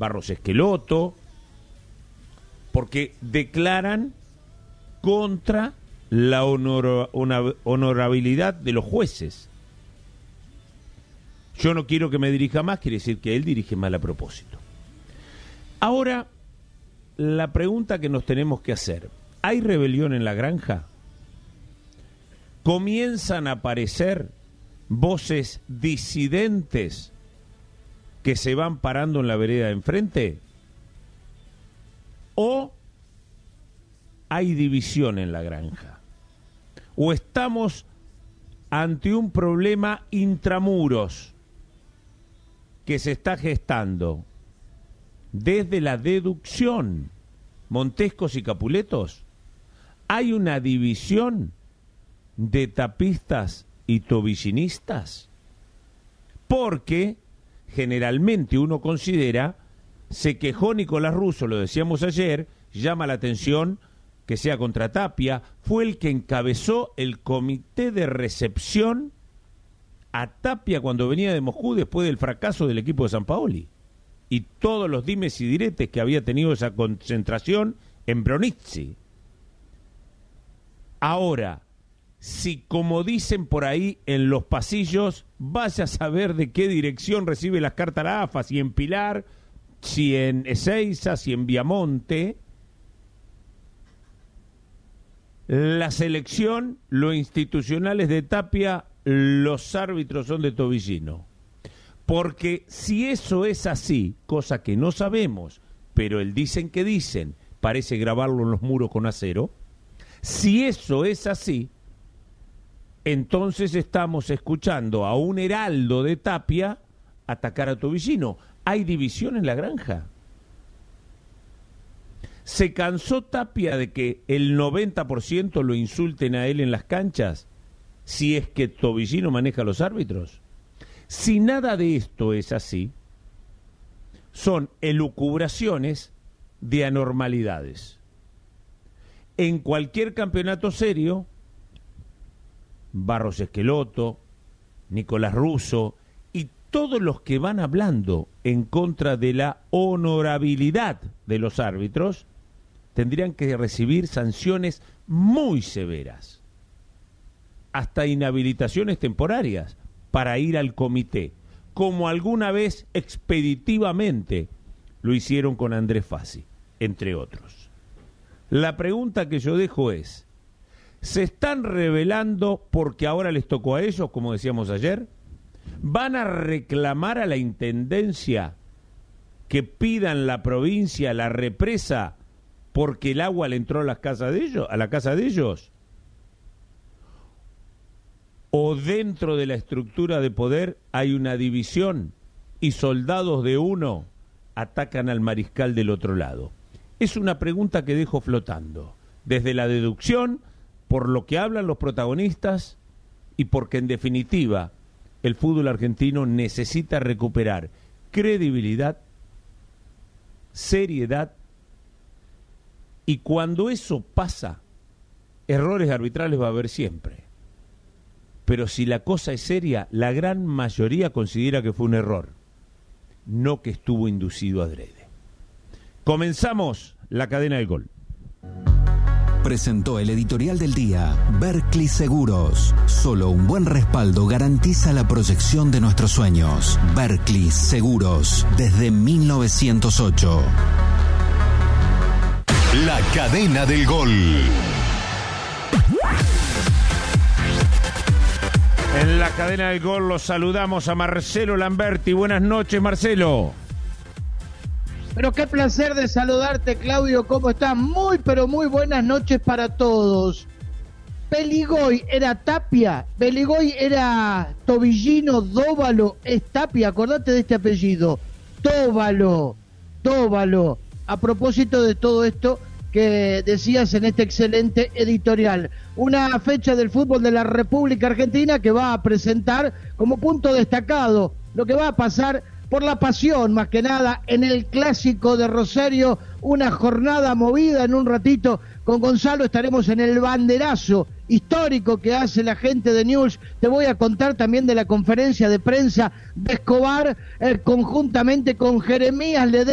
Barros Esqueloto, porque declaran contra la honorabilidad de los jueces. Yo no quiero que me dirija más, quiere decir que él dirige mal a propósito. Ahora, la pregunta que nos tenemos que hacer: ¿hay rebelión en la granja? ¿Comienzan a aparecer voces disidentes que se van parando en la vereda de enfrente? ¿O hay división en la granja? ¿O estamos ante un problema intramuros que se está gestando desde la deducción? Montescos y Capuletos, ¿hay una división de tapistas y tobillinistas? Porque generalmente uno considera, se quejó Nicolás Russo, lo decíamos ayer, llama la atención que sea contra Tapia, fue el que encabezó el comité de recepción a Tapia cuando venía de Moscú después del fracaso del equipo de Sampaoli y todos los dimes y diretes que había tenido esa concentración en Bronici. Ahora, si como dicen por ahí en los pasillos, vaya a saber de qué dirección recibe las cartas la AFA, si en Pilar, si en Ezeiza, si en Viamonte. La selección, lo institucional es de Tapia, los árbitros son de Tobillino. Porque si eso es así, cosa que no sabemos, pero el dicen que dicen, parece grabarlo en los muros con acero, si eso es así, entonces estamos escuchando a un heraldo de Tapia atacar a Tobillino. ¿Hay división en la granja? ¿Se cansó Tapia de que el 90% lo insulten a él en las canchas si es que Tobillino maneja a los árbitros? Si nada de esto es así, son elucubraciones de anormalidades. En cualquier campeonato serio, Barros Esqueloto, Nicolás Russo y todos los que van hablando en contra de la honorabilidad de los árbitros tendrían que recibir sanciones muy severas, hasta inhabilitaciones temporarias para ir al comité, como alguna vez expeditivamente lo hicieron con Andrés Fassi, entre otros. La pregunta que yo dejo es: ¿se están rebelando porque ahora les tocó a ellos, como decíamos ayer? ¿Van a reclamar a la intendencia que pidan la provincia la represa porque el agua le entró a la casa de ellos? ¿O dentro de la estructura de poder hay una división y soldados de uno atacan al mariscal del otro lado? Es una pregunta que dejo flotando, desde la deducción, por lo que hablan los protagonistas y porque en definitiva el fútbol argentino necesita recuperar credibilidad, seriedad, y cuando eso pasa, errores arbitrales va a haber siempre. Pero si la cosa es seria, la gran mayoría considera que fue un error, no que estuvo inducido adrede. Comenzamos la cadena del gol. Presentó el editorial del día Berkley Seguros. Solo un buen respaldo garantiza la proyección de nuestros sueños. Berkley Seguros, desde 1908. La cadena del gol. En la cadena del gol los saludamos a Marcelo Lamberti. Buenas noches, Marcelo. Pero qué placer de saludarte, Claudio. ¿Cómo estás? Muy, pero muy buenas noches para todos. Beligoy era Tapia, Beligoy era Tobillino, Dóvalo es Tapia. Acordate de este apellido, Dóvalo. A propósito de todo esto que decías en este excelente editorial. Una fecha del fútbol de la República Argentina que va a presentar como punto destacado lo que va a pasar por la pasión, más que nada, en el Clásico de Rosario, una jornada movida. En un ratito con Gonzalo estaremos en el banderazo histórico que hace la gente de News. Te voy a contar también de la conferencia de prensa de Escobar, conjuntamente con Jeremías Ledesma.